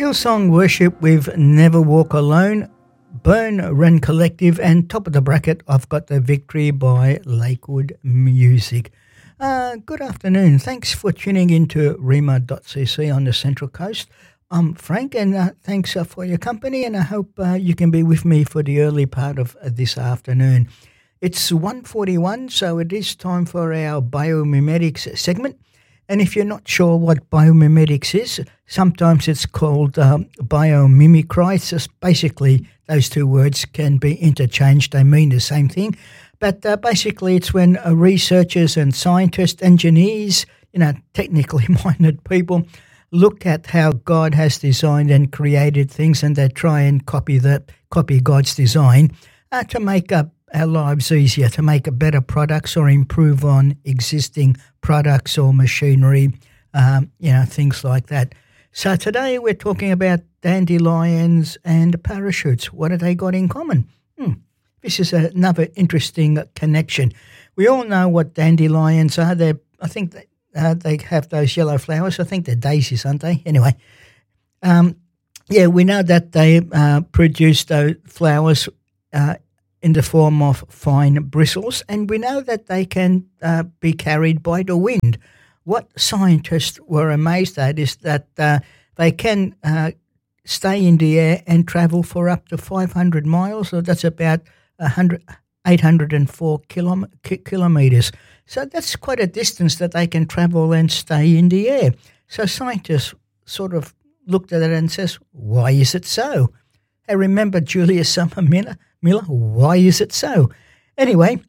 Hillsong Worship with Never Walk Alone, Burn Run Collective, and top of the bracket, I've got The Victory by Lakewood Music. Good afternoon. Thanks for tuning into Rima.cc on the Central Coast. I'm Frank, and thanks for your company, and I hope you can be with me for the early part of this afternoon. It's 1:41, so it is time for our biomimetics segment. And if you're not sure what biomimetics is, sometimes it's called biomimicry. It's just basically those two words can be interchanged. They mean the same thing. But basically it's when researchers and scientists, engineers, technically minded people look at how God has designed and created things, and they try and copy God's design to make our lives easier, to make better products or improve on existing products or machinery, things like that. So today we're talking about dandelions and parachutes. What have they got in common? This is another interesting connection. We all know what dandelions are. I think they have those yellow flowers. I think they're daisies, aren't they? Anyway, we know that they produce those flowers in the form of fine bristles, and we know that they can be carried by the wind. What scientists were amazed at is that they can stay in the air and travel for up to 500 miles, so that's about 804 kilometres. So that's quite a distance that they can travel and stay in the air. So scientists sort of looked at it and says, why is it so? I remember Julius Summer Miller, why is it so? Anyway,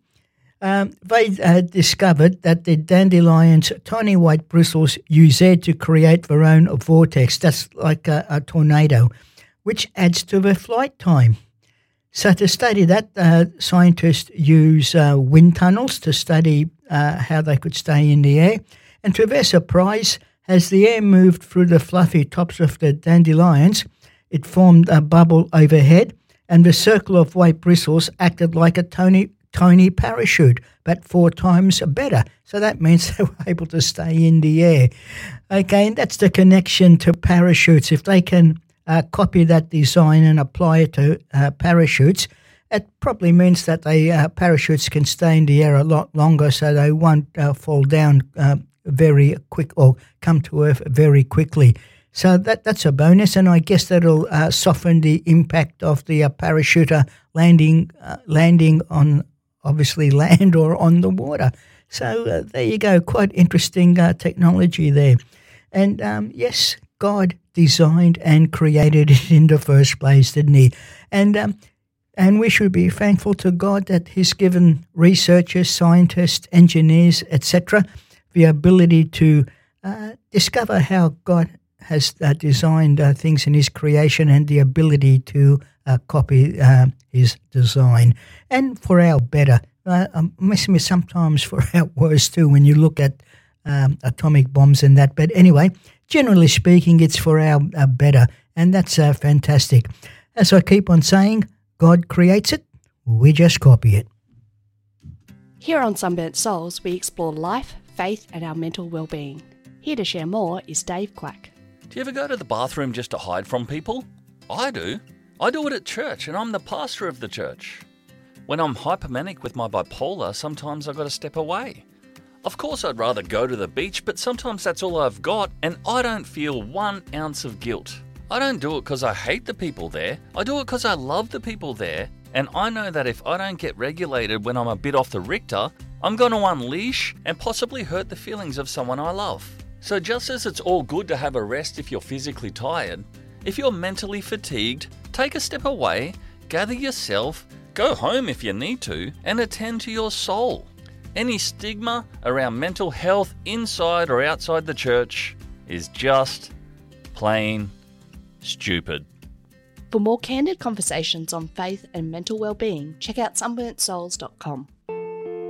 they discovered that the dandelion's tiny white bristles use air to create their own vortex. That's like a tornado, which adds to their flight time. So to study that, scientists use wind tunnels to study how they could stay in the air. And to their surprise, as the air moved through the fluffy tops of the dandelions, it formed a bubble overhead, and the circle of white bristles acted like a tiny parachute, but 4 times better. So that means they were able to stay in the air. Okay, and that's the connection to parachutes. If they can copy that design and apply it to parachutes, it probably means that the parachutes can stay in the air a lot longer, so they won't fall down very quick or come to earth very quickly. So that's a bonus, and I guess that'll soften the impact of the parachuter landing on obviously land or on the water. So there you go, quite interesting technology there. And yes, God designed and created it in the first place, didn't he? And we should be thankful to God that he's given researchers, scientists, engineers, etc., the ability to discover how God has designed things in his creation, and the ability to copy his design. And for our better, sometimes for our worse too, when you look at atomic bombs and that. But anyway, generally speaking, it's for our better, and that's fantastic. As I keep on saying, God creates it, we just copy it. Here on Sunburnt Souls, we explore life, faith and our mental well-being. Here to share more is Dave Clack. Do you ever go to the bathroom just to hide from people? I do. I do it at church, and I'm the pastor of the church. When I'm hypomanic with my bipolar, sometimes I've got to step away. Of course I'd rather go to the beach, but sometimes that's all I've got, and I don't feel 1 ounce of guilt. I don't do it because I hate the people there. I do it because I love the people there, and I know that if I don't get regulated when I'm a bit off the Richter, I'm going to unleash and possibly hurt the feelings of someone I love. So just as it's all good to have a rest if you're physically tired, if you're mentally fatigued, take a step away, gather yourself, go home if you need to, and attend to your soul. Any stigma around mental health inside or outside the church is just plain stupid. For more candid conversations on faith and mental well-being, check out sunburntsouls.com.